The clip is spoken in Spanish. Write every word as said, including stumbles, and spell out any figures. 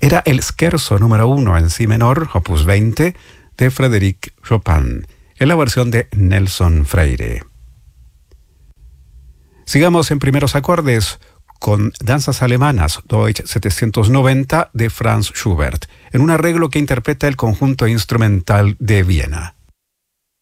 Era el Scherzo número uno en si menor, opus veinte, de Frédéric Chopin, en la versión de Nelson Freire. Sigamos en primeros acordes con Danzas Alemanas, Deutsch setecientos noventa, de Franz Schubert, en un arreglo que interpreta el Conjunto Instrumental de Viena.